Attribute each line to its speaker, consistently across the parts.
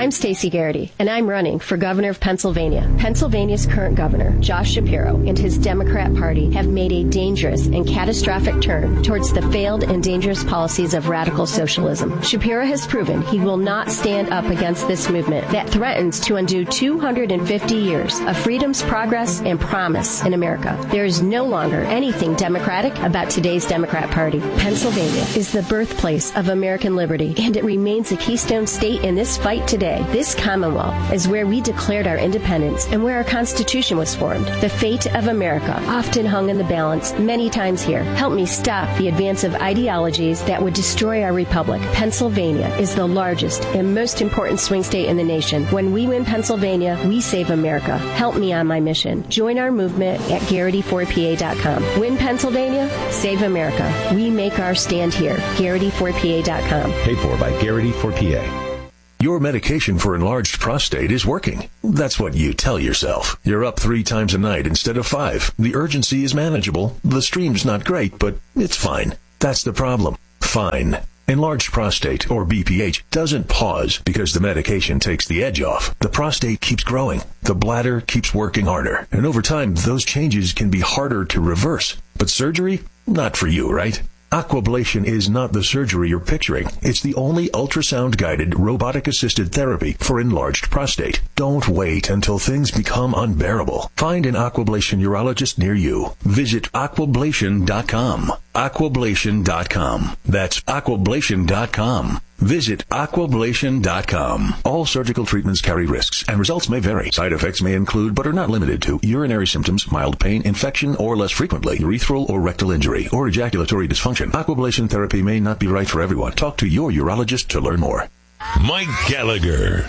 Speaker 1: I'm Stacey Garrity, and I'm running for governor of Pennsylvania. Pennsylvania's current governor, Josh Shapiro, and his Democrat Party have made a dangerous and catastrophic turn towards the failed and dangerous policies of radical socialism. Shapiro has proven he will not stand up against this movement that threatens to undo 250 years of freedom's progress and promise in America. There is no longer anything democratic about today's Democrat Party. Pennsylvania is the birthplace of American liberty, and it remains a keystone state in this fight today. This Commonwealth is where we declared our independence and where our Constitution was formed. The fate of America often hung in the balance many times here. Help me stop the advance of ideologies that would destroy our republic. Pennsylvania is the largest and most important swing state in the nation. When we win Pennsylvania, we save America. Help me on my mission. Join our movement at Garrity4PA.com. Win Pennsylvania, save America. We make our stand here. Garrity4PA.com.
Speaker 2: Paid for by Garrity4PA. Your medication for enlarged prostate is working. That's what you tell yourself. You're up 3 times a night instead of 5. The urgency is manageable. The stream's not great, but it's fine. That's the problem. Fine. Enlarged prostate, or BPH, doesn't pause because the medication takes the edge off. The prostate keeps growing. The bladder keeps working harder. And over time, those changes can be harder to reverse. But surgery? Not for you, right? Aquablation is not the surgery you're picturing. It's the only ultrasound-guided, robotic-assisted therapy for enlarged prostate. Don't wait until things become unbearable. Find an Aquablation urologist near you. Visit aquablation.com. Aquablation.com. That's aquablation.com. Visit aquablation.com. All surgical treatments carry risks, and results may vary. Side effects may include, but are not limited to, urinary symptoms, mild pain, infection, or less frequently, urethral or rectal injury, or ejaculatory dysfunction. Aquablation therapy may not be right for everyone. Talk to your urologist to learn more.
Speaker 3: Mike Gallagher.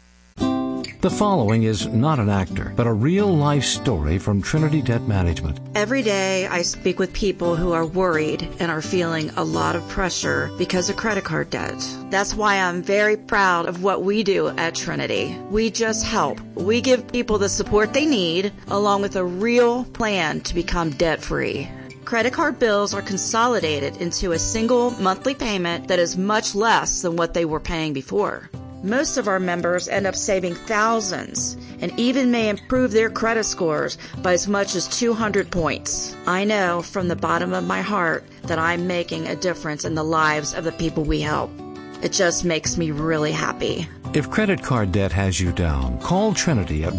Speaker 4: The following is not an actor, but a real-life story from Trinity Debt Management.
Speaker 5: Every day I speak with people who are worried and are feeling a lot of pressure because of credit card debt. That's why I'm very proud of what we do at Trinity. We just help. We give people the support they need, along with a real plan to become debt-free. Credit card bills are consolidated into a single monthly payment that is much less than what they were paying before. Most of our members end up saving thousands and even may improve their credit scores by as much as 200 points. I know from the bottom of my heart that I'm making a difference in the lives of the people we help. It just makes me really happy.
Speaker 4: If credit card debt has you down, call Trinity at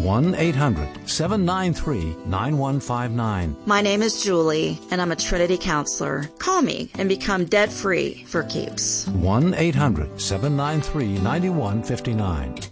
Speaker 4: 1-800-793-9159.
Speaker 5: My name is Julie, and I'm a Trinity counselor. Call me and become debt-free for keeps.
Speaker 4: 1-800-793-9159.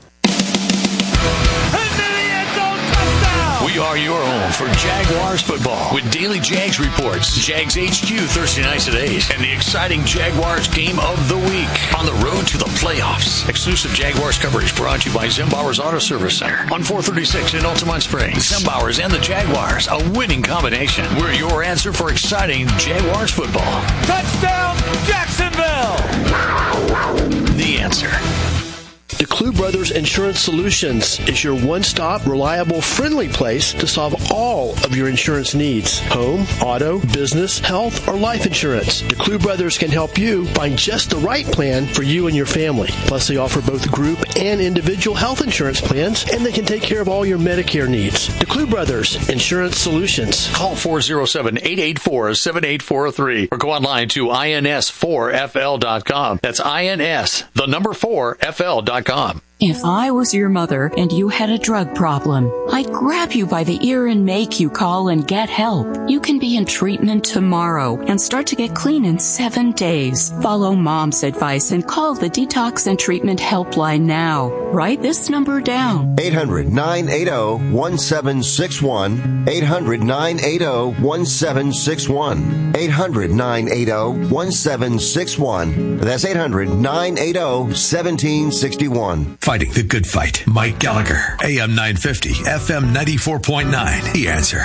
Speaker 3: We are your home for Jaguars football with Daily Jags reports, Jags HQ Thursday nights at 8, and the exciting Jaguars game of the week on the road to the playoffs. Exclusive Jaguars coverage brought to you by Zembauer's Auto Service Center on 436 in Altamont Springs. Zembauer's and the Jaguars, a winning combination. We're your answer for exciting Jaguars football.
Speaker 6: Touchdown, Jacksonville!
Speaker 3: The answer.
Speaker 7: DeClue Brothers Insurance Solutions is your one-stop, reliable, friendly place to solve all of your insurance needs. Home, auto, business, health, or life insurance. DeClue Brothers can help you find just the right plan for you and your family. Plus, they offer both group and individual health insurance plans, and they can take care of all your Medicare needs. DeClue Brothers Insurance Solutions.
Speaker 3: Call 407-884-7843 or go online to ins4fl.com. That's INS, the number 4fl.com.
Speaker 8: If I was your mother and you had a drug problem, I'd grab you by the ear and make you call and get help. You can be in treatment tomorrow and start to get clean in 7 days. Follow Mom's advice and call the Detox and Treatment Helpline now. Write this number down.
Speaker 9: 800-980-1761. 800-980-1761. 800-980-1761. That's 800-980-1761.
Speaker 10: Fighting the good fight. Mike Gallagher, AM 950, FM 94.9. The answer.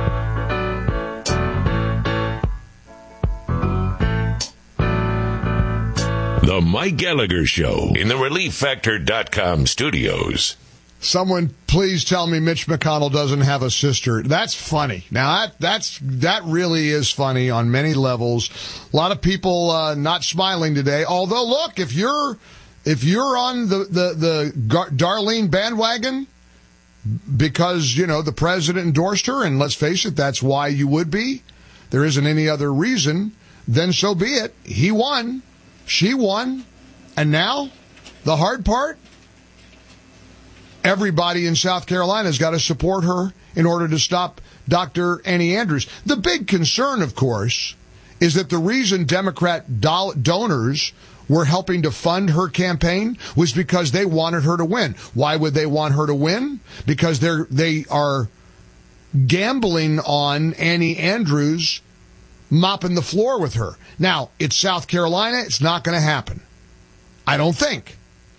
Speaker 3: The Mike Gallagher Show in the ReliefFactor.com studios.
Speaker 11: Someone please tell me Mitch McConnell doesn't have a sister. That's funny. Now, that really is funny on many levels. A lot of people not smiling today. Although, look, if you're if you're on the Darlene bandwagon because, the president endorsed her, and let's face it, that's why you would be, there isn't any other reason, then so be it. He won. She won. And now, the hard part, everybody in South Carolina has got to support her in order to stop Dr. Annie Andrews. The big concern, of course, is that the reason Democrat donors were helping to fund her campaign was because they wanted her to win. Why would they want her to win? Because they are gambling on Annie Andrews mopping the floor with her. Now, it's South Carolina. It's not going to happen. I don't think.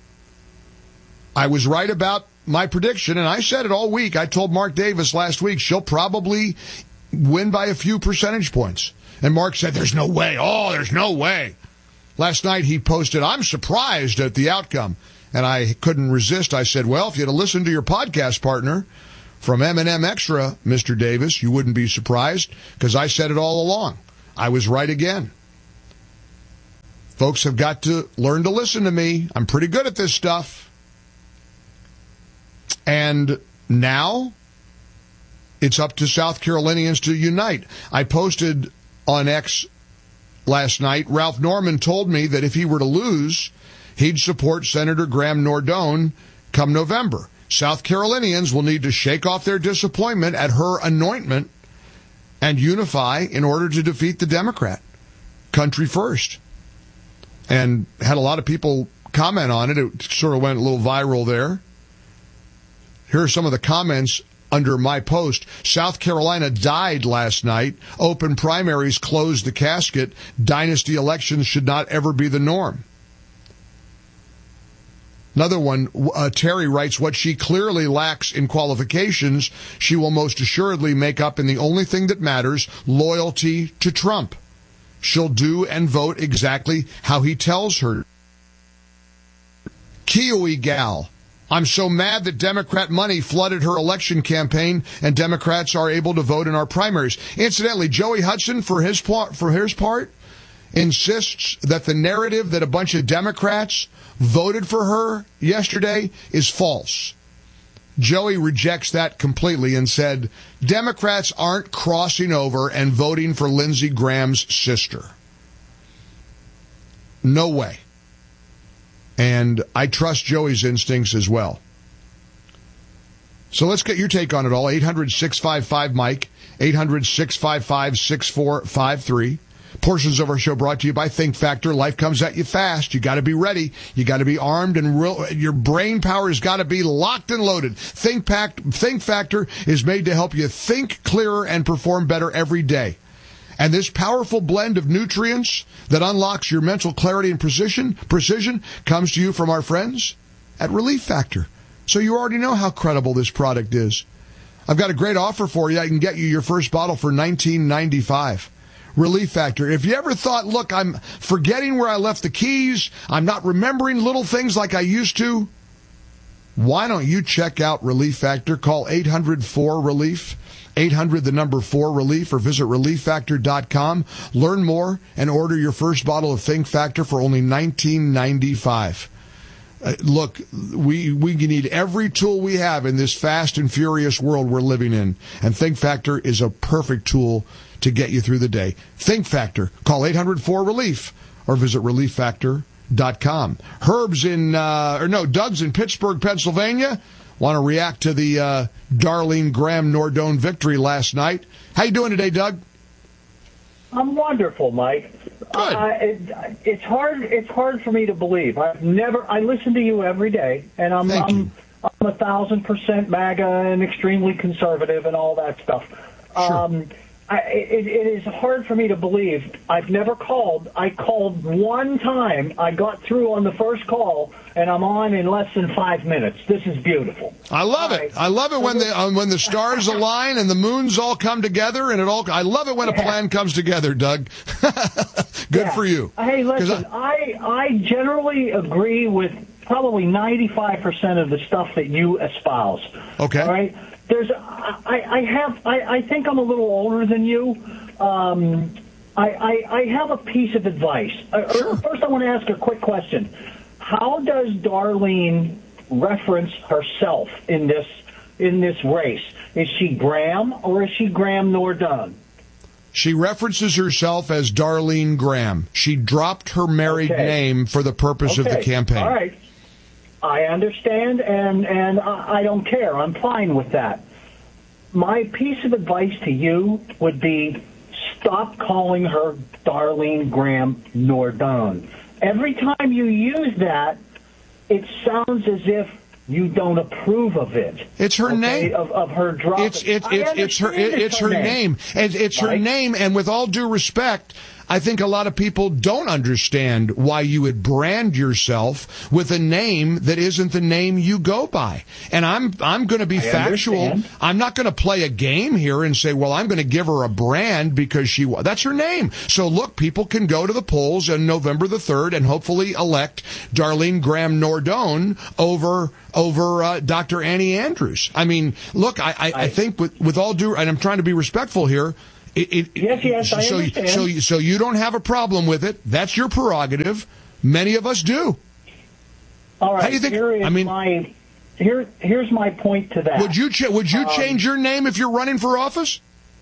Speaker 11: I was right about my prediction, and I said it all week. I told Mark Davis last week she'll probably win by a few percentage points. And Mark said, there's no way. Oh, there's no way. Last night he posted, I'm surprised at the outcome. And I couldn't resist. I said, well, if you'd have listened to your podcast partner from M&M Extra, Mr. Davis, you wouldn't be surprised because I said it all along. I was right again. Folks have got to learn to listen to me. I'm pretty good at this stuff. And now it's up to South Carolinians to unite. I posted on X last night, Ralph Norman told me that if he were to lose, he'd support Senator Graham Nordone come November. South Carolinians will need to shake off their disappointment at her anointment and unify in order to defeat the Democrat. Country first. And had a lot of people comment on it. It sort of went a little viral there. Here are some of the comments under my post. South Carolina died last night. Open primaries closed the casket. Dynasty elections should not ever be the norm. Another one, Terry writes, what she clearly lacks in qualifications, she will most assuredly make up in the only thing that matters, loyalty to Trump. She'll do and vote exactly how he tells her. Kiwi gal. I'm so mad that Democrat money flooded her election campaign and Democrats are able to vote in our primaries. Incidentally, Joey Hudson, for his part, insists that the narrative that a bunch of Democrats voted for her yesterday is false. Joey rejects that completely and said, Democrats aren't crossing over and voting for Lindsey Graham's sister. No way. And I trust Joey's instincts as well. So let's get your take on it all. 800-655-MIKE, 800-655-6453. Portions of our show brought to you by Think Factor. Life comes at you fast. You got to be ready. You got to be armed, and your brain power has got to be locked and loaded. Think Factor is made to help you think clearer and perform better every day. And this powerful blend of nutrients that unlocks your mental clarity and precision comes to you from our friends at Relief Factor. So you already know how credible this product is. I've got a great offer for you. I can get you your first bottle for $19.95. Relief Factor. If you ever thought, look, I'm forgetting where I left the keys, I'm not remembering little things like I used to, why don't you check out Relief Factor? Call 800-4-RELIEF, 800-4-RELIEF, or visit ReliefFactor.com. Learn more and order your first bottle of Think Factor for only $19.95. Look, we need every tool we have in this fast and furious world we're living in, and Think Factor is a perfect tool to get you through the day. Think Factor. Call 800-4-RELIEF or visit ReliefFactor.com. Doug's in Pittsburgh, Pennsylvania. Want to react to the Darlene Graham Nordone victory last night. How you doing today, Doug?
Speaker 12: I'm wonderful, Mike. It's hard for me to believe. I listen to you every day, and I'm 1,000% MAGA and extremely conservative and all that stuff.
Speaker 11: Sure.
Speaker 12: It is hard for me to believe. I've never called. I called one time. I got through on the first call, and I'm on in less than 5 minutes. This is beautiful.
Speaker 11: I love it. I love it when the stars align and the moons all come together, and I love it when a plan comes together, Doug. Good for you.
Speaker 12: Hey, listen, I generally agree with probably 95% of the stuff that you espouse.
Speaker 11: Okay.
Speaker 12: All right. I think I'm a little older than you. I have a piece of advice.
Speaker 11: Sure.
Speaker 12: First, I want to ask a quick question. how does Darlene reference herself in this race? Is she Graham or is she Graham Nordone?
Speaker 11: She references herself as Darlene Graham. She dropped her married name for the purpose of the campaign.
Speaker 12: All right. I understand, and I don't care. I'm fine with that. My piece of advice to you would be stop calling her Darlene Graham Nordone. Every time you use that, it sounds as if you don't approve of it.
Speaker 11: It's her name.
Speaker 12: Of her drop.
Speaker 11: It's her name. And it's her name. And with all due respect, I think a lot of people don't understand why you would brand yourself with a name that isn't the name you go by. And I'm going to be factual. Understand. I'm not going to play a game here and say, well, I'm going to give her a brand because that's her name. So look, people can go to the polls on November the 3rd and hopefully elect Darlene Graham Nordone over Dr. Annie Andrews. I mean, look, I think with all due, and I'm trying to be respectful here,
Speaker 12: Yes, I understand.
Speaker 11: So you don't have a problem with it. That's your prerogative. Many of us do.
Speaker 12: All right.
Speaker 11: How do you think?
Speaker 12: Here's my point to that.
Speaker 11: Would you change your name if you're running for office?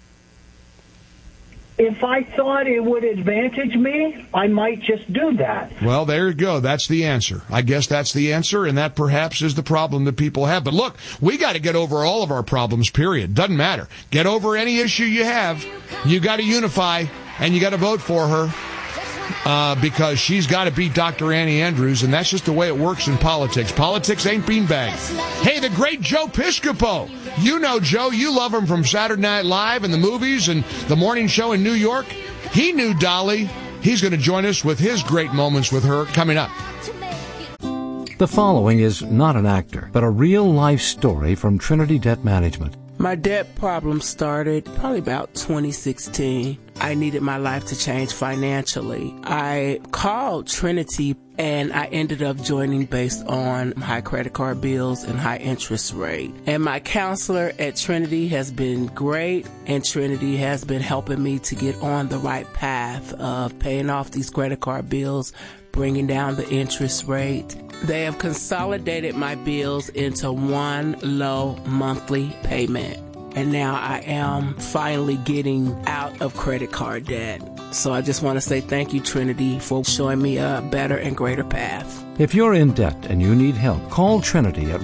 Speaker 12: If I thought it would advantage me, I might just do that.
Speaker 11: Well, there you go. That's the answer. I guess that's the answer, and that perhaps is the problem that people have. But look, we got to get over all of our problems, period. Doesn't matter. Get over any issue you have. You got to unify, and you got to vote for her because she's got to beat Dr. Annie Andrews, and that's just the way it works in politics. Politics ain't beanbags. Hey, the great Joe Piscopo. You know Joe. You love him from Saturday Night Live and the movies and the morning show in New York. He knew Dolly. He's going to join us with his great moments with her coming up.
Speaker 4: The following is not an actor, but a real-life story from Trinity Debt Management.
Speaker 13: My debt problem started probably about 2016. I needed my life to change financially. I called Trinity and I ended up joining based on high credit card bills and high interest rate. And my counselor at Trinity has been great, and Trinity has been helping me to get on the right path of paying off these credit card bills, bringing down the interest rate. They have consolidated my bills into one low monthly payment. And now I am finally getting out of credit card debt. So I just want to say thank you, Trinity, for showing me a better and greater path.
Speaker 4: If you're in debt and you need help, call Trinity at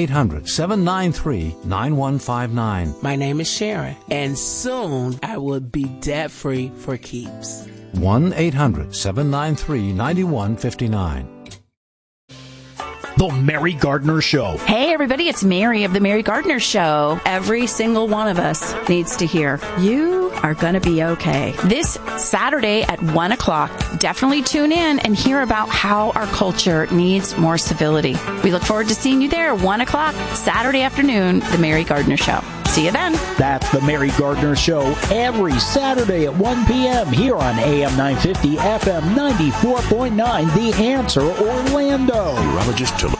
Speaker 4: 1-800-793-9159.
Speaker 13: My name is Sharon, and soon I will be debt-free for keeps.
Speaker 4: 1-800-793-9159.
Speaker 14: The Mary Gardner Show.
Speaker 15: Hey, everybody, it's Mary of The Mary Gardner Show. Every single one of us needs to hear, you are going to be okay. This Saturday at 1 o'clock, definitely tune in and hear about how our culture needs more civility. We look forward to seeing you there, 1 o'clock, Saturday afternoon, The Mary Gardner Show. See you then.
Speaker 14: That's The Mary Gardner Show every Saturday at 1 p.m. here on AM 950, FM 94.9, The Answer, Orlando.
Speaker 2: Urologist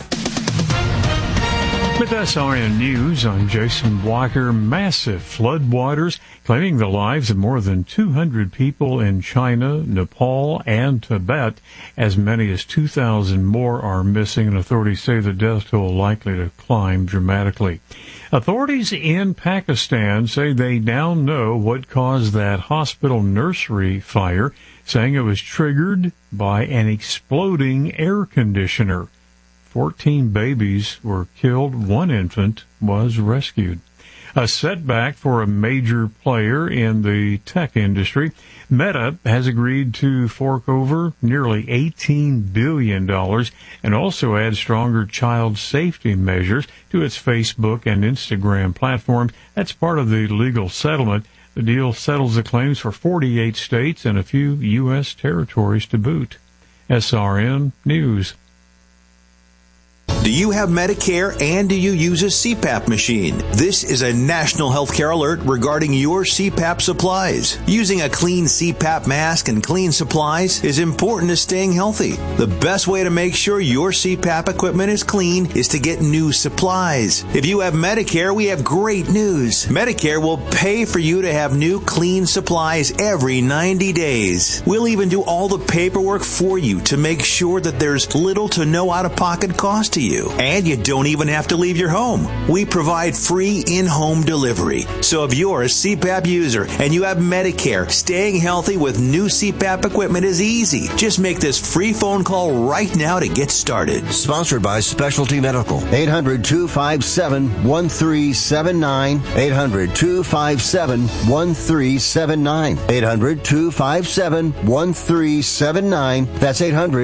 Speaker 16: With SRN News, I'm Jason Blocker. Massive floodwaters claiming the lives of more than 200 people in China, Nepal, and Tibet. As many as 2,000 more are missing, and authorities say the death toll likely to climb dramatically. Authorities in Pakistan say they now know what caused that hospital nursery fire, saying it was triggered by an exploding air conditioner. 14 babies were killed. One infant was rescued. A setback for a major player in the tech industry. Meta has agreed to fork over nearly $18 billion and also add stronger child safety measures to its Facebook and Instagram platforms. That's part of the legal settlement. The deal settles the claims for 48 states and a few U.S. territories to boot. SRN News.
Speaker 17: Do you have Medicare and do you use a CPAP machine? This is a national healthcare alert regarding your CPAP supplies. Using a clean CPAP mask and clean supplies is important to staying healthy. The best way to make sure your CPAP equipment is clean is to get new supplies. If you have Medicare, we have great news. Medicare will pay for you to have new clean supplies every 90 days. We'll even do all the paperwork for you to make sure that there's little to no out-of-pocket cost to you. And you don't even have to leave your home. We provide free in-home delivery. So if you're a CPAP user and you have Medicare, staying healthy with new CPAP equipment is easy. Just make this free phone call right now to get started.
Speaker 9: Sponsored by Specialty Medical. 800-257-1379. 800-257-1379. 800-257-1379. That's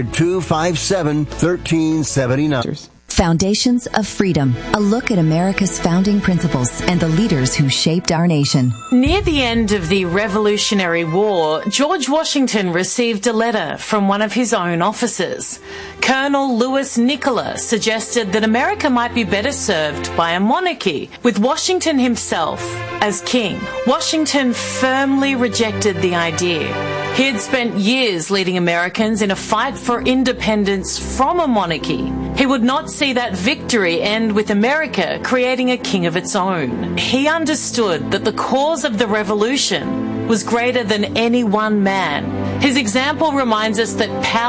Speaker 9: 800-257-1379.
Speaker 18: Foundations of Freedom, a look at America's founding principles and the leaders who shaped our nation.
Speaker 19: Near the end of the Revolutionary War, George Washington received a letter from one of his own officers. Colonel Louis Nicola suggested that America might be better served by a monarchy, with Washington himself as king. Washington firmly rejected the idea. He had spent years leading Americans in a fight for independence from a monarchy. He would not see that victory end with America creating a king of its own. He understood that the cause of the revolution was greater than any one man. His example reminds us that power